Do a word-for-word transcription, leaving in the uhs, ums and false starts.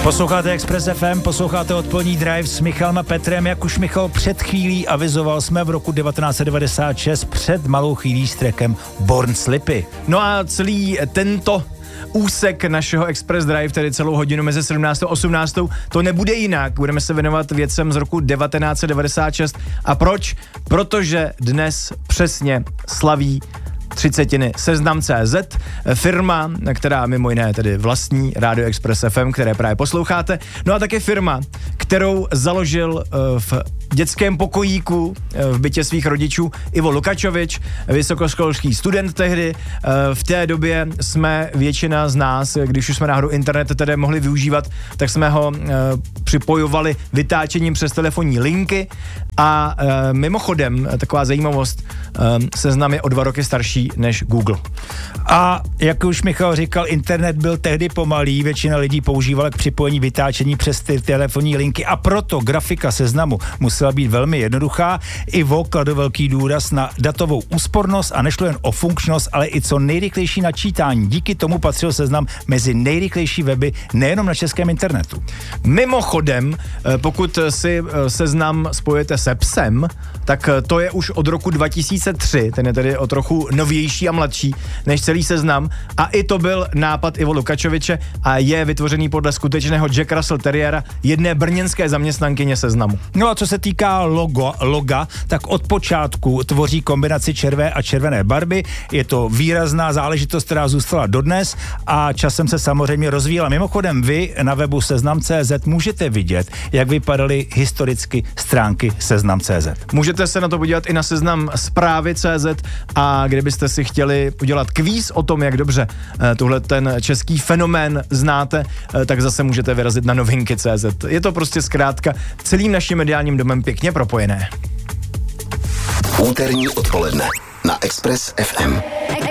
Posloucháte Express F M, posloucháte Odpolední drive s Michalem a Petrem. Jak už Michal před chvílí avizoval, jsme v roku devatenáct set devadesát šest před malou chvílí s trackem Born Slippy. No a celý tento úsek našeho Express Drive, tedy celou hodinu mezi sedmnáctou a osmnáctou, to nebude jinak. Budeme se věnovat věcem z roku devatenáct set devadesát šest. A proč? Protože dnes přesně slaví třicetiny Seznam tečka cé zet, firma, která mimo jiné tedy vlastní Rádio Express F M, které právě posloucháte. No a také firma, kterou založil uh, v dětském pokojíku v bytě svých rodičů Ivo Lukačovič, vysokoškolský student tehdy. V té době jsme většina z nás, když už jsme náhodou internet tedy mohli využívat, tak jsme ho připojovali vytáčením přes telefonní linky a mimochodem, taková zajímavost, Seznam je o dva roky starší než Google. A jak už Michal říkal, internet byl tehdy pomalý, většina lidí používala k připojení vytáčení přes ty telefonní linky a proto grafika Seznamu musela být velmi jednoduchá. Ivo kladl velký důraz na datovou úspornost a nešlo jen o funkčnost, ale i co nejrychlejší načítání. Díky tomu patřil Seznam mezi nejrychlejší weby nejenom na českém internetu. Mimochodem, pokud si Seznam spojujete se psem, tak to je už od roku dva tisíce tři, ten je tedy o trochu novější a mladší než celý Seznam a i to byl nápad Ivo Lukačoviče a je vytvořený podle skutečného Jack Russell Terriera, jedné brněnské zaměstnankyně Seznamu. No a co se týká logo, loga, tak od počátku tvoří kombinaci červé a červené barvy. Je to výrazná záležitost, která zůstala dodnes a časem se samozřejmě rozvíjela. Mimochodem vy na webu Seznam tečka cé zet můžete vidět, jak vypadaly historicky stránky Seznam tečka cé zet. Můžete se na to podívat i na Seznam zprávy tečka cé zet a kdybyste si chtěli udělat kvíz o tom, jak dobře tuhle ten český fenomén znáte, tak zase můžete vyrazit na novinky tečka cé zet. Je to prostě zkrátka celým naším mediálním domem pěkně propojené. Úterní odpoledne na Express F M.